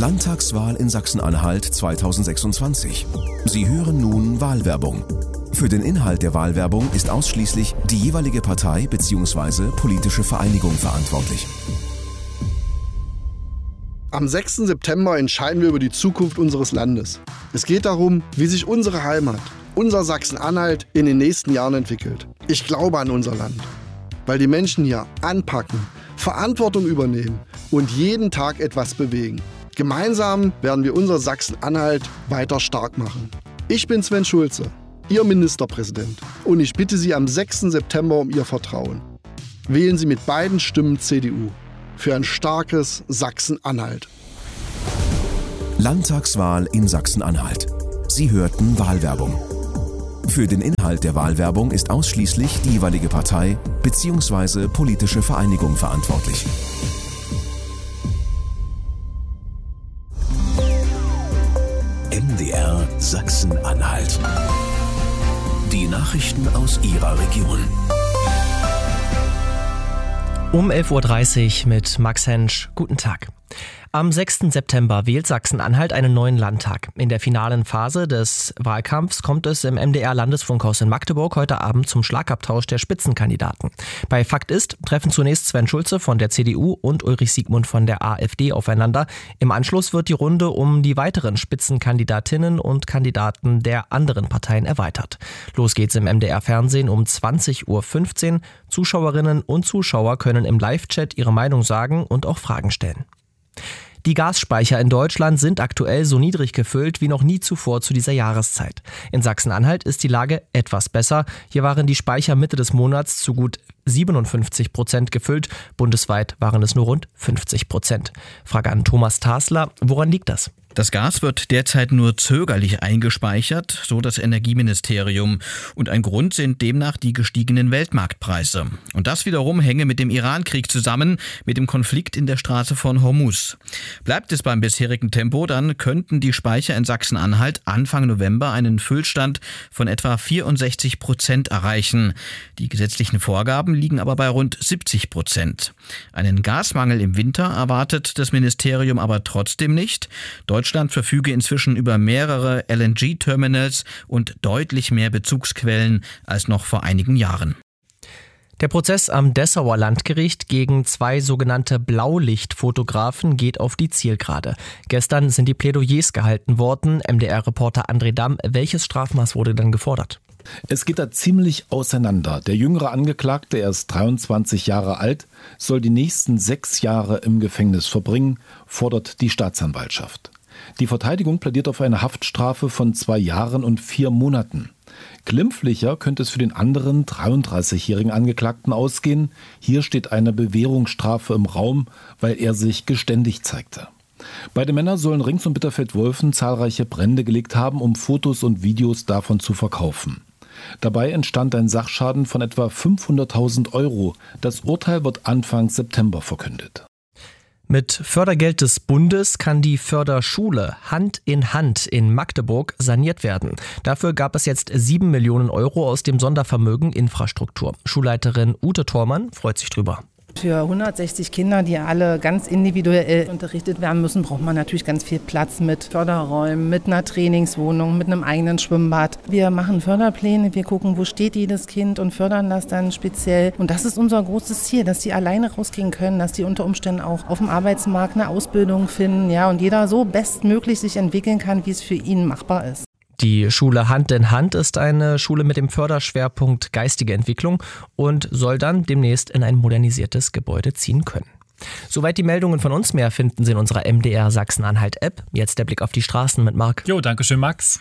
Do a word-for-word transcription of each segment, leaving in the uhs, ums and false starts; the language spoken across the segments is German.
Landtagswahl in Sachsen-Anhalt zweitausendsechsundzwanzig. Sie hören nun Wahlwerbung. Für den Inhalt der Wahlwerbung ist ausschließlich die jeweilige Partei bzw. politische Vereinigung verantwortlich. Am sechsten September entscheiden wir über die Zukunft unseres Landes. Es geht darum, wie sich unsere Heimat, unser Sachsen-Anhalt, in den nächsten Jahren entwickelt. Ich glaube an unser Land, weil die Menschen hier anpacken, Verantwortung übernehmen und jeden Tag etwas bewegen. Gemeinsam werden wir unser Sachsen-Anhalt weiter stark machen. Ich bin Sven Schulze, Ihr Ministerpräsident, und ich bitte Sie am sechsten September um Ihr Vertrauen. Wählen Sie mit beiden Stimmen C D U für ein starkes Sachsen-Anhalt. Landtagswahl in Sachsen-Anhalt. Sie hörten Wahlwerbung. Für den Inhalt der Wahlwerbung ist ausschließlich die jeweilige Partei bzw. politische Vereinigung verantwortlich. M D R Sachsen-Anhalt. Die Nachrichten aus Ihrer Region. Um elf Uhr dreißig mit Max Hensch. Guten Tag. Am sechsten September wählt Sachsen-Anhalt einen neuen Landtag. In der finalen Phase des Wahlkampfs kommt es im M D R-Landesfunkhaus in Magdeburg heute Abend zum Schlagabtausch der Spitzenkandidaten. Bei Fakt ist, treffen zunächst Sven Schulze von der C D U und Ulrich Siegmund von der AfD aufeinander. Im Anschluss wird die Runde um die weiteren Spitzenkandidatinnen und Kandidaten der anderen Parteien erweitert. Los geht's im M D R-Fernsehen um zwanzig Uhr fünfzehn. Zuschauerinnen und Zuschauer können im Live-Chat ihre Meinung sagen und auch Fragen stellen. Die Gasspeicher in Deutschland sind aktuell so niedrig gefüllt wie noch nie zuvor zu dieser Jahreszeit. In Sachsen-Anhalt ist die Lage etwas besser. Hier waren die Speicher Mitte des Monats zu gut siebenundfünfzig Prozent gefüllt. Bundesweit waren es nur rund fünfzig Prozent. Frage an Thomas Tasler, woran liegt das? Das Gas wird derzeit nur zögerlich eingespeichert, so das Energieministerium. Und ein Grund sind demnach die gestiegenen Weltmarktpreise. Und das wiederum hänge mit dem Iran-Krieg zusammen, mit dem Konflikt in der Straße von Hormuz. Bleibt es beim bisherigen Tempo, dann könnten die Speicher in Sachsen-Anhalt Anfang November einen Füllstand von etwa vierundsechzig Prozent erreichen. Die gesetzlichen Vorgaben liegen aber bei rund siebzig Prozent. Einen Gasmangel im Winter erwartet das Ministerium aber trotzdem nicht. Deutschland verfüge inzwischen über mehrere L N G-Terminals und deutlich mehr Bezugsquellen als noch vor einigen Jahren. Der Prozess am Dessauer Landgericht gegen zwei sogenannte Blaulichtfotografen geht auf die Zielgerade. Gestern sind die Plädoyers gehalten worden. M D R-Reporter André Damm, welches Strafmaß wurde denn gefordert? Es geht da ziemlich auseinander. Der jüngere Angeklagte, er ist dreiundzwanzig Jahre alt, soll die nächsten sechs Jahre im Gefängnis verbringen, fordert die Staatsanwaltschaft. Die Verteidigung plädiert auf eine Haftstrafe von zwei Jahren und vier Monaten. Glimpflicher könnte es für den anderen dreiunddreißigjährigen Angeklagten ausgehen. Hier steht eine Bewährungsstrafe im Raum, weil er sich geständig zeigte. Beide Männer sollen rings um Bitterfeld-Wolfen zahlreiche Brände gelegt haben, um Fotos und Videos davon zu verkaufen. Dabei entstand ein Sachschaden von etwa fünfhunderttausend Euro. Das Urteil wird Anfang September verkündet. Mit Fördergeld des Bundes kann die Förderschule Hand in Hand in Magdeburg saniert werden. Dafür gab es jetzt sieben Millionen Euro aus dem Sondervermögen Infrastruktur. Schulleiterin Ute Thormann freut sich drüber. Für hundertsechzig Kinder, die alle ganz individuell unterrichtet werden müssen, braucht man natürlich ganz viel Platz mit Förderräumen, mit einer Trainingswohnung, mit einem eigenen Schwimmbad. Wir machen Förderpläne, wir gucken, wo steht jedes Kind und fördern das dann speziell. Und das ist unser großes Ziel, dass die alleine rausgehen können, dass die unter Umständen auch auf dem Arbeitsmarkt eine Ausbildung finden, ja, und jeder so bestmöglich sich entwickeln kann, wie es für ihn machbar ist. Die Schule Hand in Hand ist eine Schule mit dem Förderschwerpunkt geistige Entwicklung und soll dann demnächst in ein modernisiertes Gebäude ziehen können. Soweit die Meldungen von uns. Mehr finden Sie in unserer M D R Sachsen-Anhalt-App. Jetzt der Blick auf die Straßen mit Marc. Jo, danke schön, Max.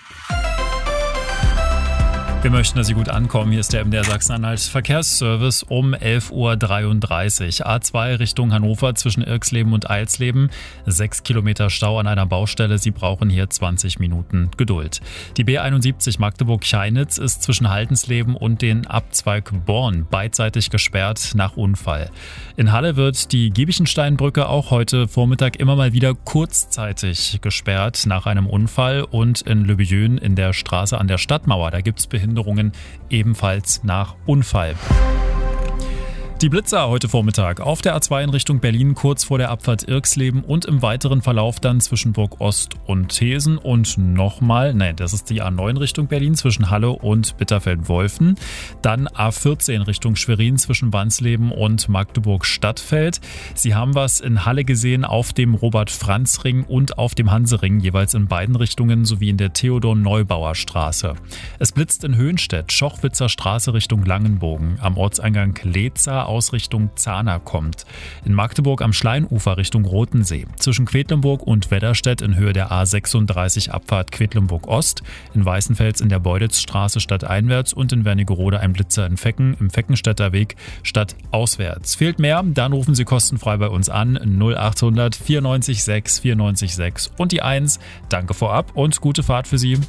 Wir möchten, dass Sie gut ankommen. Hier ist der M D R Sachsen-Anhalt Verkehrsservice um elf Uhr dreiunddreißig. A zwei Richtung Hannover zwischen Irxleben und Eilsleben. Sechs Kilometer Stau an einer Baustelle. Sie brauchen hier zwanzig Minuten Geduld. Die B einundsiebzig Magdeburg-Cheinitz ist zwischen Haltensleben und den Abzweig Born beidseitig gesperrt nach Unfall. In Halle wird die Giebichensteinbrücke auch heute Vormittag immer mal wieder kurzzeitig gesperrt nach einem Unfall. Und in Le Bihan in der Straße an der Stadtmauer, da gibt es Behinderungen ebenfalls nach Unfall. Die Blitzer heute Vormittag auf der A zwei in Richtung Berlin, kurz vor der Abfahrt Irxleben und im weiteren Verlauf dann zwischen Burg Ost und Thesen und nochmal, nein, das ist die A neun Richtung Berlin zwischen Halle und Bitterfeld-Wolfen. Dann A vierzehn Richtung Schwerin zwischen Wansleben und Magdeburg-Stadtfeld. Sie haben was in Halle gesehen auf dem Robert-Franz-Ring und auf dem Hansering, jeweils in beiden Richtungen sowie in der Theodor-Neubauer Straße. Es blitzt in Höhenstedt, Schochwitzer Straße Richtung Langenbogen, am Ortseingang Leza aus Richtung Zahner kommt. In Magdeburg am Schleinufer Richtung Rotensee. Zwischen Quedlinburg und Wedderstedt in Höhe der A sechsunddreißig Abfahrt Quedlinburg Ost. In Weißenfels in der Beuditzstraße stadteinwärts und in Wernigerode ein Blitzer in Fecken im Feckenstädter Weg stadtauswärts. Fehlt mehr? Dann rufen Sie kostenfrei bei uns an null achthundert vierundneunzig sechs vierundneunzig sechs und die eins. Danke vorab und gute Fahrt für Sie.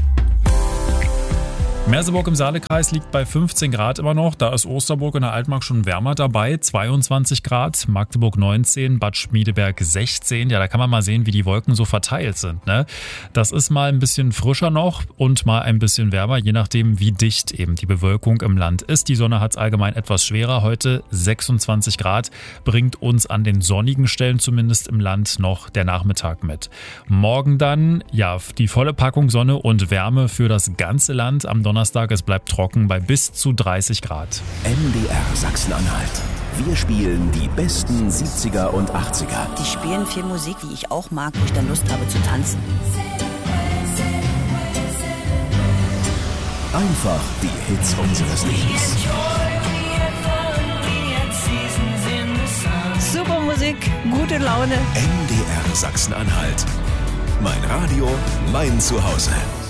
Merseburg im Saalekreis liegt bei fünfzehn Grad immer noch. Da ist Osterburg in der Altmark schon wärmer dabei, zweiundzwanzig Grad. Magdeburg neunzehn, Bad Schmiedeberg sechzehn. Ja, da kann man mal sehen, wie die Wolken so verteilt sind, ne? Das ist mal ein bisschen frischer noch und mal ein bisschen wärmer, je nachdem, wie dicht eben die Bewölkung im Land ist. Die Sonne hat es allgemein etwas schwerer. Heute sechsundzwanzig Grad bringt uns an den sonnigen Stellen zumindest im Land noch der Nachmittag mit. Morgen dann, ja, die volle Packung Sonne und Wärme für das ganze Land am Donnerstag. Donnerstag, es bleibt trocken bei bis zu dreißig Grad. M D R Sachsen-Anhalt. Wir spielen die besten siebziger und achtziger. Die spielen viel Musik, die ich auch mag, wo ich dann Lust habe zu tanzen. Einfach die Hits unseres Lebens. Super Musik, gute Laune. M D R Sachsen-Anhalt. Mein Radio, mein Zuhause.